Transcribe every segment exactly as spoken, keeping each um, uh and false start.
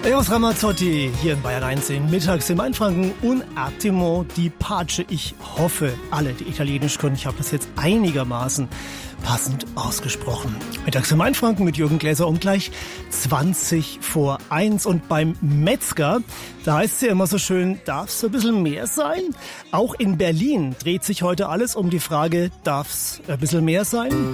Eros Ramazzotti hier in Bayern eins mittags im Mainfranken und Attimo di Pace. Ich hoffe, alle, die Italienisch können, ich habe das jetzt einigermaßen passend ausgesprochen. Mittags im Mainfranken mit Jürgen Gläser um gleich zwanzig vor eins. Und beim Metzger, da heißt es ja immer so schön, darf es ein bisschen mehr sein? Auch in Berlin dreht sich heute alles um die Frage, darf es ein bisschen mehr sein?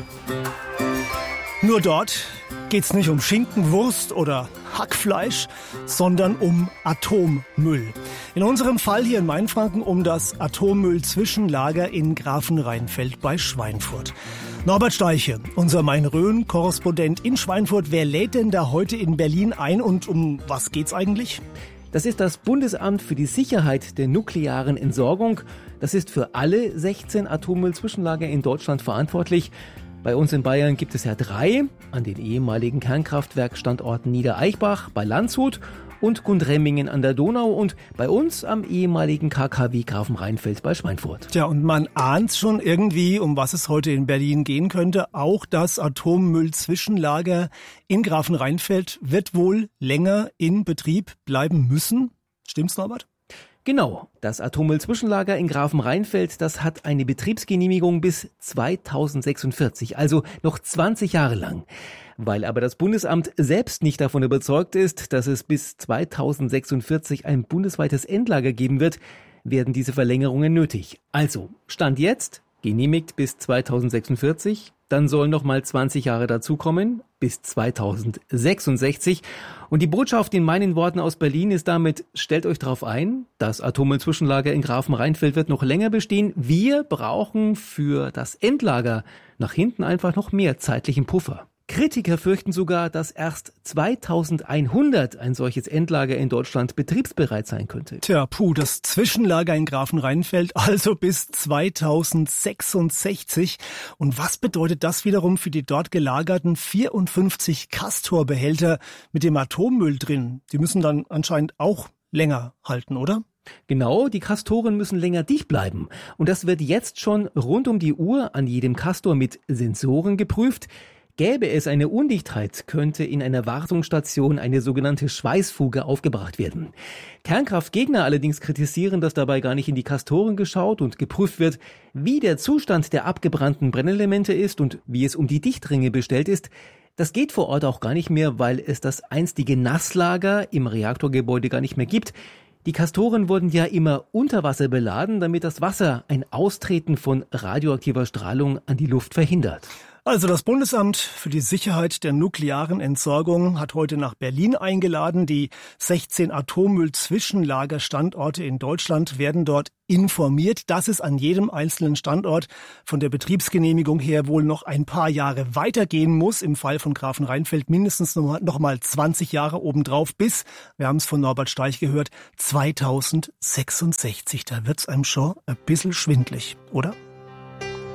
Nur dort geht's nicht um Schinken, Wurst oder Hackfleisch, sondern um Atommüll. In unserem Fall hier in Mainfranken um das Atommüll-Zwischenlager in Grafenrheinfeld bei Schweinfurt. Norbert Steiche, unser Main-Rhön-Korrespondent in Schweinfurt. Wer lädt denn da heute in Berlin ein und um was geht's eigentlich? Das ist das Bundesamt für die Sicherheit der nuklearen Entsorgung. Das ist für alle sechzehn Atommüll-Zwischenlager in Deutschland verantwortlich. Bei uns in Bayern gibt es ja drei, an den ehemaligen Kernkraftwerkstandorten Niedereichbach bei Landshut und Gundremmingen an der Donau und bei uns am ehemaligen K K W Grafenrheinfeld bei Schweinfurt. Tja, und man ahnt schon irgendwie, um was es heute in Berlin gehen könnte. Auch das Atommüll-Zwischenlager in Grafenrheinfeld wird wohl länger in Betrieb bleiben müssen. Stimmt's, Norbert? Genau, das Atommüll-Zwischenlager in Grafenrheinfeld, das hat eine Betriebsgenehmigung bis zweitausendsechsundvierzig, also noch zwanzig Jahre lang. Weil aber das Bundesamt selbst nicht davon überzeugt ist, dass es bis zweitausendsechsundvierzig ein bundesweites Endlager geben wird, werden diese Verlängerungen nötig. Also, Stand jetzt, genehmigt bis zweitausendsechsundvierzig, dann sollen noch mal zwanzig Jahre dazukommen, bis zweitausendsechsundsechzig. Und die Botschaft in meinen Worten aus Berlin ist damit, stellt euch darauf ein, das Atommüll-Zwischenlager in Grafenrheinfeld wird noch länger bestehen. Wir brauchen für das Endlager nach hinten einfach noch mehr zeitlichen Puffer. Kritiker fürchten sogar, dass erst zweitausendeinhundert ein solches Endlager in Deutschland betriebsbereit sein könnte. Tja, puh, das Zwischenlager in Grafenrheinfeld also bis zweitausendsechsundsechzig. Und was bedeutet das wiederum für die dort gelagerten vierundfünfzig Castor-Behälter mit dem Atommüll drin? Die müssen dann anscheinend auch länger halten, oder? Genau, die Castoren müssen länger dicht bleiben. Und das wird jetzt schon rund um die Uhr an jedem Castor mit Sensoren geprüft. Gäbe es eine Undichtheit, könnte in einer Wartungsstation eine sogenannte Schweißfuge aufgebracht werden. Kernkraftgegner allerdings kritisieren, dass dabei gar nicht in die Castoren geschaut und geprüft wird, wie der Zustand der abgebrannten Brennelemente ist und wie es um die Dichtringe bestellt ist. Das geht vor Ort auch gar nicht mehr, weil es das einstige Nasslager im Reaktorgebäude gar nicht mehr gibt. Die Castoren wurden ja immer unter Wasser beladen, damit das Wasser ein Austreten von radioaktiver Strahlung an die Luft verhindert. Also das Bundesamt für die Sicherheit der nuklearen Entsorgung hat heute nach Berlin eingeladen. Die sechzehn Atommüll-Zwischenlagerstandorte in Deutschland werden dort informiert, dass es an jedem einzelnen Standort von der Betriebsgenehmigung her wohl noch ein paar Jahre weitergehen muss. Im Fall von Grafenrheinfeld mindestens noch mal zwanzig Jahre obendrauf bis, wir haben es von Norbert Steich gehört, zweitausendsechsundsechzig. Da wird's einem schon ein bisschen schwindlig, oder?